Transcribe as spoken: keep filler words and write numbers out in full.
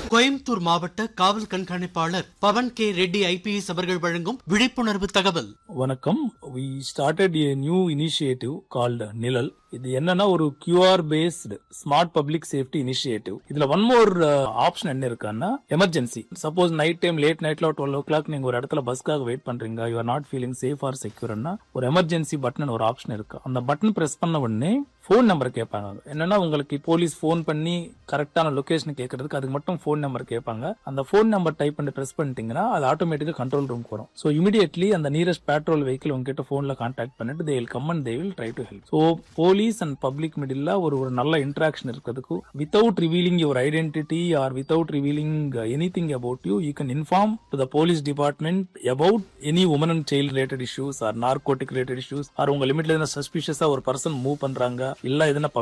கோயம்புத்தூர் மாவட்ட காவல் கண்காணிப்பாளர் பவன் கே ரெட்டி ஐபிஎஸ் அவர்கள் வழங்கும் விழிப்புணர்வு தகவல். வணக்கம். we started a new initiative called நிழல். இது என்னன்னா ஒரு QR based smart public safety initiative. இதுல ஒன் மோர் ஆப்ஷன் என்ன இருக்கான்னா emergency. Suppose night time late நைட்ல டுவெல் ஓ கிளாக் நீங்க ஒரு இடத்துல பஸ்க்காக வெயிட் பண்றீங்க, you are not feeling safe R செக்யூர்னா ஒரு எமர்ஜென்சி பட்டன் ஒரு ஆப்ஷன் இருக்கு. அந்த பட்டன் பிரஸ் பண்ண உடனே போன் நம்பர் கேட்பாங்க. என்னன்னா உங்களுக்கு போலீஸ் போன் பண்ணி கரெக்டான லொகேஷன் கேட்கறதுக்கு அதுக்கு மட்டும் போன் நம்பர் கேட்பாங்க. அந்த போன் நம்பர் டைப் பண்ணி பிரஸ் பண்ணிட்டீங்கன்னா அது ஆட்டோமேட்டிக்கா கண்ட்ரோல் ரூம் வரும். ஸோ இமிடியட்லி அந்த நியரஸ்ட் பேட்ரோல் வெஹிக்கிள் உங்ககிட்ட போன்ல கான்டாக்ட் பண்ணிட்டு they will come and they will try to help. So police and public middle ஒரு ஒரு நல்ல இன்டராக்ஷன் இருக்கிறதுக்கு without revealing your identity or without revealing anything about you, you can inform to the police department about any woman and child related issues R narcotic related issues R உங்க லிமிட்ல எதனா சஸ்பிஷியஸா ஒரு person move பண்றாங்க இல்ல எதனா